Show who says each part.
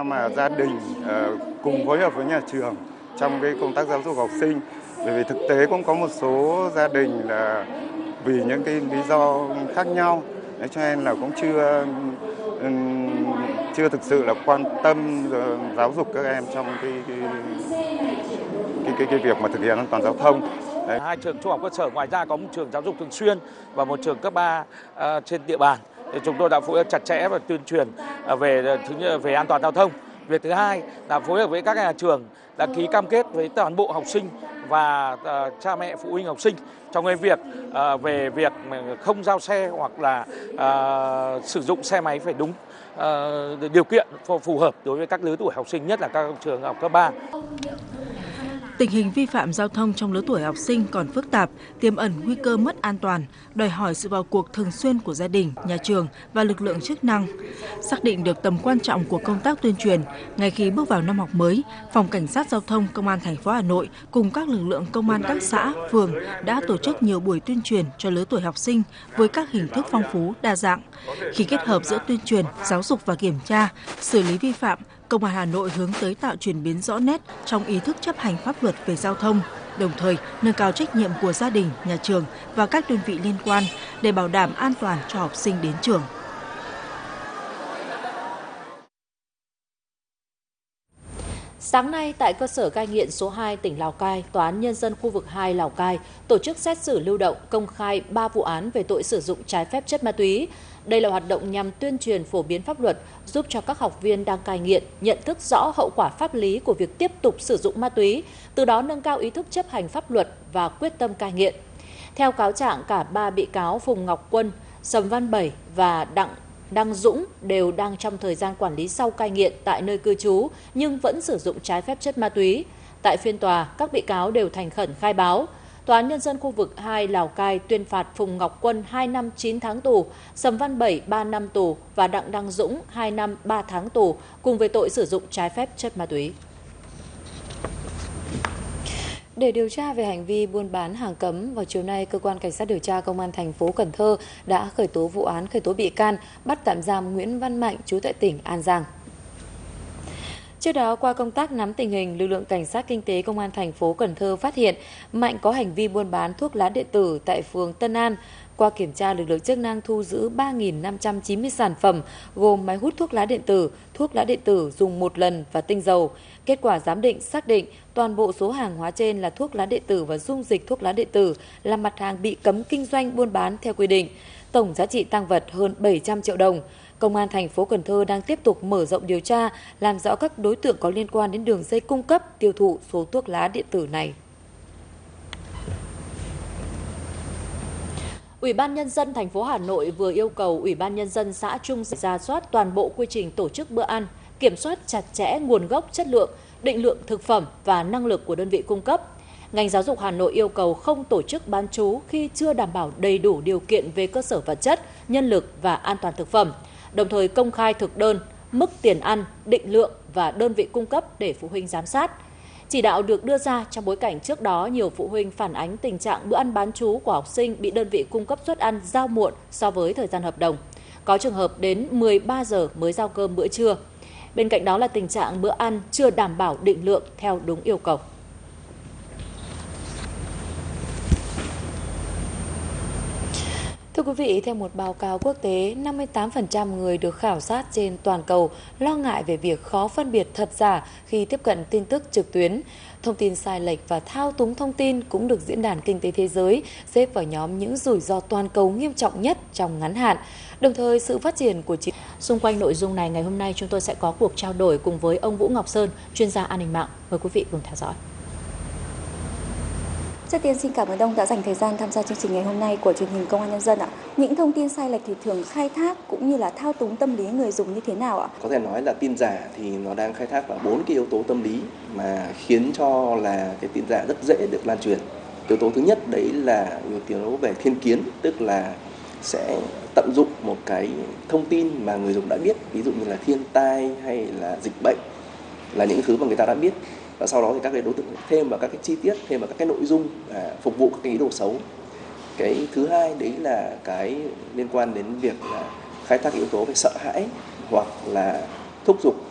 Speaker 1: mà gia đình cùng phối hợp với nhà trường trong cái công tác giáo dục học sinh. Bởi vì thực tế cũng có một số gia đình là vì những cái lý do khác nhau, cho nên là cũng chưa thực sự là quan tâm giáo dục các em trong cái việc mà thực hiện an toàn giao thông.
Speaker 2: Đấy. 2 trường trung học cơ sở, ngoài ra có một trường giáo dục thường xuyên và một trường cấp 3 trên địa bàn. Thì chúng tôi đã phối hợp chặt chẽ và tuyên truyền về an toàn giao thông. Việc thứ hai là phối hợp với các nhà trường đã ký cam kết với toàn bộ học sinh và cha mẹ phụ huynh học sinh trong cái việc về việc không giao xe hoặc là sử dụng xe máy phải đúng điều kiện phù hợp đối với các lứa tuổi học sinh, nhất là các trường học cấp 3.
Speaker 3: Tình hình vi phạm giao thông trong lứa tuổi học sinh còn phức tạp, tiềm ẩn nguy cơ mất an toàn, đòi hỏi sự vào cuộc thường xuyên của gia đình, nhà trường và lực lượng chức năng. Xác định được tầm quan trọng của công tác tuyên truyền, ngay khi bước vào năm học mới, Phòng Cảnh sát Giao thông Công an thành phố Hà Nội cùng các lực lượng công an các xã, phường đã tổ chức nhiều buổi tuyên truyền cho lứa tuổi học sinh với các hình thức phong phú, đa dạng. Khi kết hợp giữa tuyên truyền, giáo dục và kiểm tra, xử lý vi phạm, Công an Hà Nội hướng tới tạo chuyển biến rõ nét trong ý thức chấp hành pháp luật về giao thông, đồng thời nâng cao trách nhiệm của gia đình, nhà trường và các đơn vị liên quan để bảo đảm an toàn cho học sinh đến trường.
Speaker 4: Sáng nay, tại cơ sở cai nghiện số 2 tỉnh Lào Cai, Tòa án Nhân dân khu vực 2 Lào Cai tổ chức xét xử lưu động công khai 3 vụ án về tội sử dụng trái phép chất ma túy. Đây là hoạt động nhằm tuyên truyền phổ biến pháp luật, giúp cho các học viên đang cai nghiện nhận thức rõ hậu quả pháp lý của việc tiếp tục sử dụng ma túy, từ đó nâng cao ý thức chấp hành pháp luật và quyết tâm cai nghiện. Theo cáo trạng, cả 3 bị cáo Phùng Ngọc Quân, Sầm Văn Bảy và Đăng Dũng đều đang trong thời gian quản lý sau cai nghiện tại nơi cư trú nhưng vẫn sử dụng trái phép chất ma túy. Tại phiên tòa, các bị cáo đều thành khẩn khai báo. Tòa án Nhân dân khu vực 2 Lào Cai tuyên phạt Phùng Ngọc Quân 2 năm 9 tháng tù, Sầm Văn Bảy 3 năm tù và Đăng Dũng 2 năm 3 tháng tù cùng về tội sử dụng trái phép chất ma túy. Để điều tra về hành vi buôn bán hàng cấm, vào chiều nay, Cơ quan Cảnh sát điều tra Công an thành phố Cần Thơ đã khởi tố vụ án khởi tố bị can, bắt tạm giam Nguyễn Văn Mạnh, trú tại tỉnh An Giang. Trước đó, qua công tác nắm tình hình, lực lượng Cảnh sát Kinh tế Công an thành phố Cần Thơ phát hiện Mạnh có hành vi buôn bán thuốc lá điện tử tại phường Tân An. Qua kiểm tra, lực lượng chức năng thu giữ 3.590 sản phẩm gồm máy hút thuốc lá điện tử dùng một lần và tinh dầu. Kết quả giám định xác định toàn bộ số hàng hóa trên là thuốc lá điện tử và dung dịch thuốc lá điện tử, là mặt hàng bị cấm kinh doanh buôn bán theo quy định. Tổng giá trị tang vật hơn 700 triệu đồng. Công an thành phố Cần Thơ đang tiếp tục mở rộng điều tra, làm rõ các đối tượng có liên quan đến đường dây cung cấp, tiêu thụ số thuốc lá điện tử này. Ủy ban Nhân dân thành phố Hà Nội vừa yêu cầu Ủy ban Nhân dân xã Trung rà soát toàn bộ quy trình tổ chức bữa ăn, kiểm soát chặt chẽ nguồn gốc, chất lượng, định lượng thực phẩm và năng lực của đơn vị cung cấp. Ngành giáo dục Hà Nội yêu cầu không tổ chức bán trú khi chưa đảm bảo đầy đủ điều kiện về cơ sở vật chất, nhân lực và an toàn thực phẩm, đồng thời công khai thực đơn, mức tiền ăn, định lượng và đơn vị cung cấp để phụ huynh giám sát. Chỉ đạo được đưa ra trong bối cảnh trước đó nhiều phụ huynh phản ánh tình trạng bữa ăn bán trú của học sinh bị đơn vị cung cấp suất ăn giao muộn so với thời gian hợp đồng. Có trường hợp đến 13 giờ mới giao cơm bữa trưa. Bên cạnh đó là tình trạng bữa ăn chưa đảm bảo định lượng theo đúng yêu cầu. Thưa quý vị, theo một báo cáo quốc tế, 58% người được khảo sát trên toàn cầu lo ngại về việc khó phân biệt thật giả khi tiếp cận tin tức trực tuyến. Thông tin sai lệch và thao túng thông tin cũng được Diễn đàn Kinh tế Thế giới xếp vào nhóm những rủi ro toàn cầu nghiêm trọng nhất trong ngắn hạn. Đồng thời, sự phát triển của xung quanh nội dung này, ngày hôm nay chúng tôi sẽ có cuộc trao đổi cùng với ông Vũ Ngọc Sơn, chuyên gia an ninh mạng. Mời quý vị cùng theo dõi.
Speaker 5: Trước tiên xin cảm ơn ông đã dành thời gian tham gia chương trình ngày hôm nay của truyền hình Công an Nhân dân ạ. Những thông tin sai lệch thì thường khai thác cũng như là thao túng tâm lý người dùng như thế nào ạ?
Speaker 6: Có thể nói là tin giả thì nó đang khai thác vào 4 cái yếu tố tâm lý mà khiến cho là cái tin giả rất dễ được lan truyền. Yếu tố thứ nhất đấy là yếu tố về thiên kiến, tức là sẽ tận dụng một cái thông tin mà người dùng đã biết, ví dụ như là thiên tai hay là dịch bệnh, là những thứ mà người ta đã biết. Và sau đó thì các cái đối tượng thêm vào các cái chi tiết, thêm vào các cái nội dung phục vụ các cái ý đồ xấu. Cái thứ hai đấy là cái liên quan đến việc là khai thác yếu tố về sợ hãi hoặc là thúc giục